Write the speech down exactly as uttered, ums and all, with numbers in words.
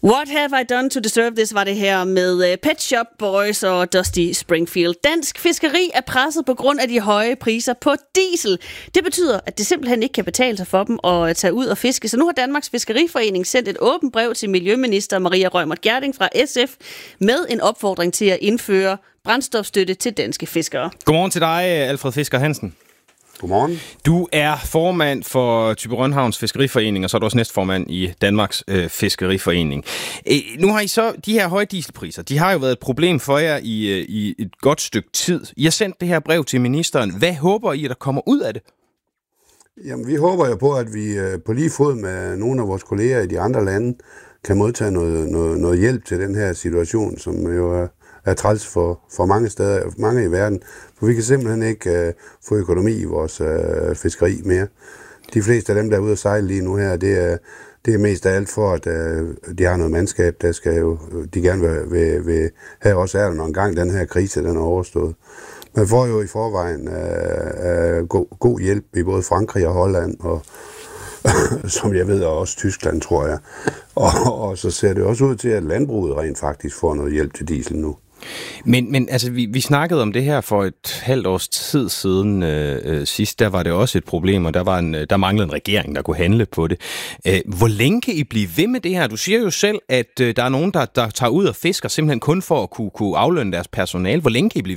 What have I done to deserve this, var det her med Pet Shop Boys og Dusty Springfield. Dansk fiskeri er presset på grund af de høje priser på diesel. Det betyder, at det simpelthen ikke kan betale sig for dem at tage ud og fiske. Så nu har Danmarks Fiskeriforening sendt et åbent brev til Miljøminister Maria Reumert Gjerding fra S F med en opfordring til at indføre brændstofstøtte til danske fiskere. Godmorgen til dig, Alfred Fisker Hansen. Godmorgen. Du er formand for Thyborøn-Havns Fiskeriforening, og så er du også næstformand i Danmarks øh, Fiskeriforening. Æ, nu har I så de her høje dieselpriser. De har jo været et problem for jer i, i et godt stykke tid. I har sendt det her brev til ministeren. Hvad håber I, der kommer ud af det? Jamen, vi håber jo på, at vi på lige fod med nogle af vores kolleger i de andre lande kan modtage noget, noget, noget hjælp til den her situation, som jo er er træls for, for mange steder, mange i verden, for vi kan simpelthen ikke uh, få økonomi i vores uh, fiskeri mere. De fleste af dem, der er ude at sejle lige nu her, det er, det er mest af alt for, at uh, de har noget mandskab, der skal jo, de gerne vil, vil, vil have også er der, når engang den her krise den er overstået. Man får jo i forvejen uh, uh, god, god hjælp i både Frankrig og Holland, og som jeg ved, og også Tyskland, tror jeg. Og, og så ser det også ud til, at landbruget rent faktisk får noget hjælp til diesel nu. Men, men altså, vi, vi snakkede om det her for et halvt års tid siden øh, øh, sidst. Der var det også et problem, og der, var en, der manglede en regering, der kunne handle på det. Øh, hvor længe kan I blive ved med det her? Du siger jo selv, at øh, der er nogen, der, der tager ud og fisker simpelthen kun for at kunne, kunne aflønne deres personale. Hvor længe kan I blive